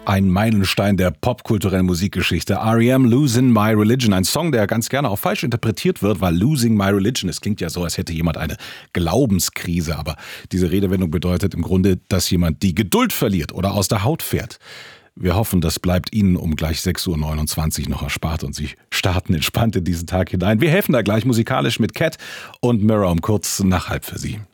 Ein Meilenstein der popkulturellen Musikgeschichte. R.E.M. Losing My Religion. Ein Song, der ganz gerne auch falsch interpretiert wird, weil Losing My Religion, es klingt ja so, als hätte jemand eine Glaubenskrise. Aber diese Redewendung bedeutet im Grunde, dass jemand die Geduld verliert oder aus der Haut fährt. Wir hoffen, das bleibt Ihnen um gleich 6.29 Uhr noch erspart und Sie starten entspannt in diesen Tag hinein. Wir helfen da gleich musikalisch mit Cat und Mirror um kurz nach halb für Sie.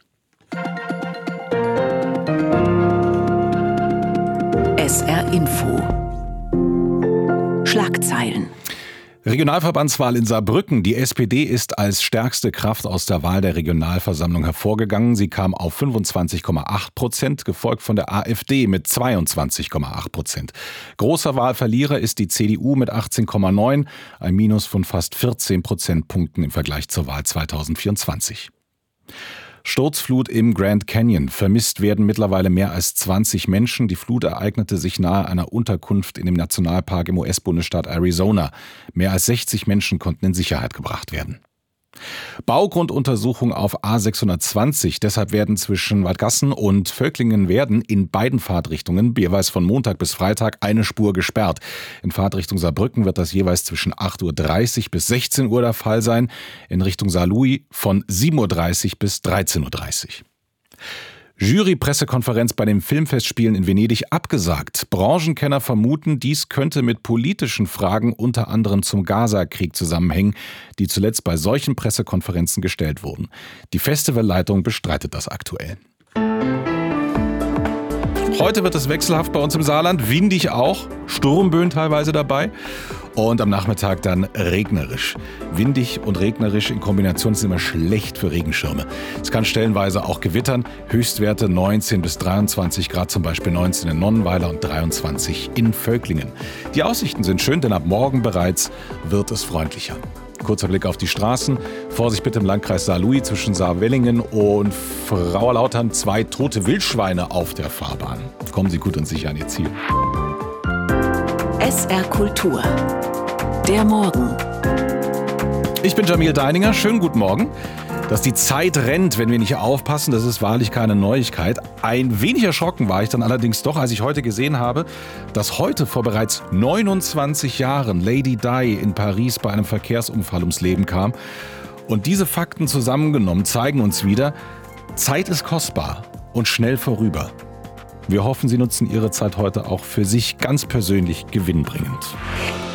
SR Info. Schlagzeilen. Regionalverbandswahl in Saarbrücken. Die SPD ist als stärkste Kraft aus der Wahl der Regionalversammlung hervorgegangen. Sie kam auf 25,8%, gefolgt von der AfD mit 22,8%. Großer Wahlverlierer ist die CDU mit 18,9%, ein Minus von fast 14 Prozentpunkten im Vergleich zur Wahl 2024. Sturzflut im Grand Canyon. Vermisst werden mittlerweile mehr als 20 Menschen. Die Flut ereignete sich nahe einer Unterkunft in dem Nationalpark im US-Bundesstaat Arizona. Mehr als 60 Menschen konnten in Sicherheit gebracht werden. Baugrunduntersuchung auf A620. Deshalb werden zwischen Wadgassen und Völklingen-Werden in beiden Fahrtrichtungen jeweils von Montag bis Freitag eine Spur gesperrt. In Fahrtrichtung Saarbrücken wird das jeweils zwischen 8.30 Uhr bis 16 Uhr der Fall sein. In Richtung Saarlouis von 7.30 Uhr bis 13.30 Uhr. Jury-Pressekonferenz bei den Filmfestspielen in Venedig abgesagt. Branchenkenner vermuten, dies könnte mit politischen Fragen unter anderem zum Gaza-Krieg zusammenhängen, die zuletzt bei solchen Pressekonferenzen gestellt wurden. Die Festivalleitung bestreitet das aktuell. Heute wird es wechselhaft bei uns im Saarland, windig auch, Sturmböen teilweise dabei und am Nachmittag dann regnerisch. Windig und regnerisch in Kombination ist immer schlecht für Regenschirme. Es kann stellenweise auch gewittern, Höchstwerte 19 bis 23 Grad, zum Beispiel 19 in Nonnenweiler und 23 in Völklingen. Die Aussichten sind schön, denn ab morgen bereits wird es freundlicher. Kurzer Blick auf die Straßen. Vorsicht bitte im Landkreis Saarlouis zwischen Saarwellingen und Frauerlautern. 2 tote Wildschweine auf der Fahrbahn. Kommen Sie gut und sicher an Ihr Ziel. SR Kultur. Der Morgen. Ich bin Jamil Deininger. Schönen guten Morgen. Dass die Zeit rennt, wenn wir nicht aufpassen, das ist wahrlich keine Neuigkeit. Ein wenig erschrocken war ich dann allerdings doch, als ich heute gesehen habe, dass heute vor bereits 29 Jahren Lady Di in Paris bei einem Verkehrsunfall ums Leben kam. Und diese Fakten zusammengenommen zeigen uns wieder, Zeit ist kostbar und schnell vorüber. Wir hoffen, Sie nutzen Ihre Zeit heute auch für sich ganz persönlich gewinnbringend.